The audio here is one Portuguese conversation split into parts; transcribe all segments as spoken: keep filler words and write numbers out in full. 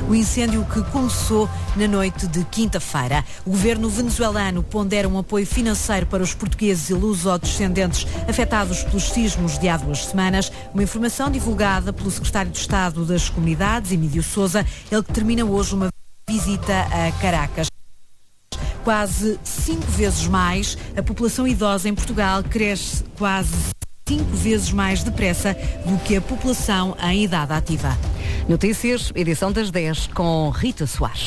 O incêndio que começou na noite de quinta-feira. O governo venezuelano pondera um apoio financeiro para os portugueses e luso-descendentes afetados pelos sismos de há duas semanas. Uma informação divulgada pelo secretário de Estado das Comunidades, Emílio Sousa, ele que termina hoje uma visita a Caracas. Quase cinco vezes mais, a população idosa em Portugal cresce quase cinco vezes mais depressa do que a população em idade ativa. Notícias, edição das dez, com Rita Soares.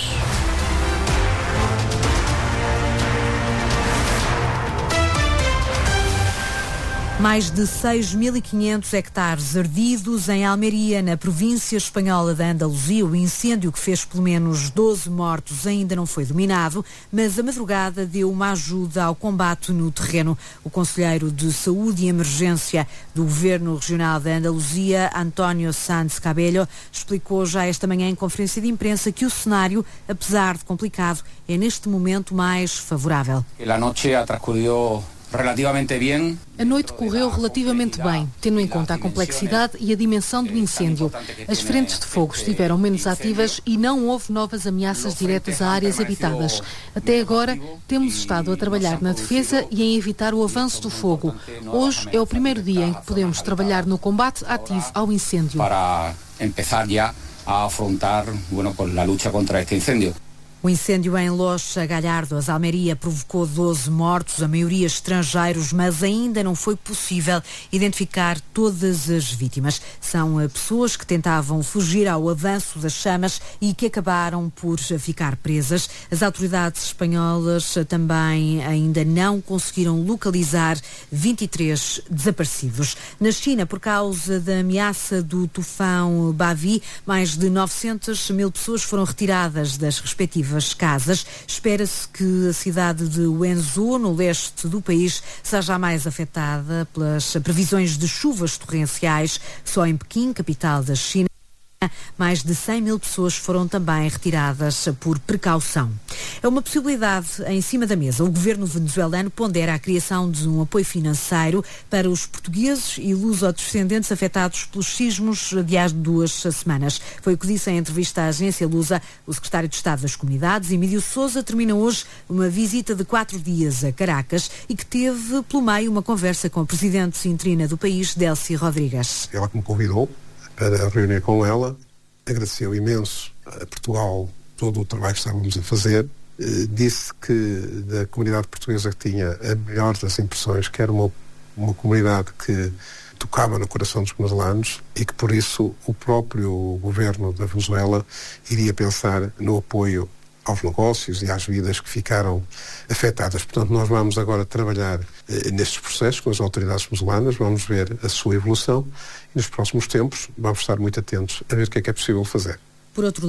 Mais de seis mil e quinhentos hectares ardidos em Almeria, na província espanhola da Andaluzia. O incêndio, que fez pelo menos doze mortos, ainda não foi dominado, mas a madrugada deu uma ajuda ao combate no terreno. O conselheiro de Saúde e Emergência do Governo Regional da Andaluzia, António Sanz Cabello, explicou já esta manhã em conferência de imprensa que o cenário, apesar de complicado, é neste momento mais favorável. A noite transcorreu relativamente bem. A noite correu relativamente bem, tendo em conta a complexidade e a dimensão do incêndio. As frentes de fogo estiveram menos ativas e não houve novas ameaças diretas a áreas habitadas. Até agora, temos estado a trabalhar na defesa e em evitar o avanço do fogo. Hoje é o primeiro dia em que podemos trabalhar no combate ativo ao incêndio. Para começar já a afrontar, bueno, a luta contra este incêndio. O incêndio em Los Gallardos, Almeria, provocou doze mortos, a maioria estrangeiros, mas ainda não foi possível identificar todas as vítimas. São pessoas que tentavam fugir ao avanço das chamas e que acabaram por ficar presas. As autoridades espanholas também ainda não conseguiram localizar vinte e três desaparecidos. Na China, por causa da ameaça do tufão Bavi, mais de novecentas mil pessoas foram retiradas das respectivas casas. Espera-se que a cidade de Wenzhou, no leste do país, seja a mais afetada pelas previsões de chuvas torrenciais. Só em Pequim, capital da China, mais de cem mil pessoas foram também retiradas por precaução. É uma possibilidade em cima da mesa. O governo venezuelano pondera a criação de um apoio financeiro para os portugueses e luso-descendentes afetados pelos sismos de há duas semanas. Foi o que disse em entrevista à agência Lusa o secretário de Estado das Comunidades, Emílio Sousa. Termina hoje uma visita de quatro dias a Caracas e que teve pelo meio uma conversa com a presidente interina do país, Delcy Rodrigues. Ela que me convidou para reunir com ela, agradeceu imenso a Portugal todo o trabalho que estávamos a fazer, eh, disse que da comunidade portuguesa que tinha a melhor das impressões, que era uma, uma comunidade que tocava no coração dos venezuelanos e que por isso o próprio governo da Venezuela iria pensar no apoio aos negócios e às vidas que ficaram afetadas. Portanto, nós vamos agora trabalhar eh, nestes processos com as autoridades venezuelanas, vamos ver a sua evolução e nos próximos tempos vamos estar muito atentos a ver o que é que é possível fazer. Por outro